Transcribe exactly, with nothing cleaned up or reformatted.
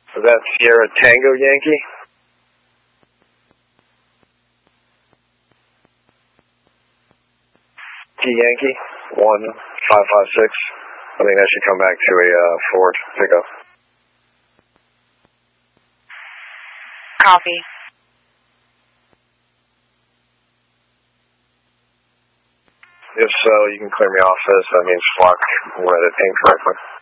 Is that Sierra Tango Yankee? T Yankee, one five five six. I think that should come back to a uh, Ford pickup. Copy. If so, you can clear me off this. That means Flock read it incorrectly.